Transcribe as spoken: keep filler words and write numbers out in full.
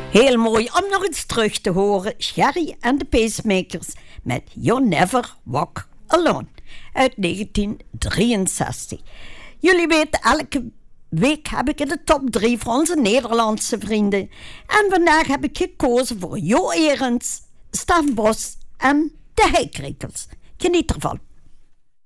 Heel mooi om nog eens terug te horen. Sherry and the Pacemakers met You Never Walk Alone uit negentien drieënzestig. Jullie weten, elke week heb ik in de top drie voor onze Nederlandse vrienden. En vandaag heb ik gekozen voor Jo Erens, Stef Bos en de Heikrekels. Geniet ervan.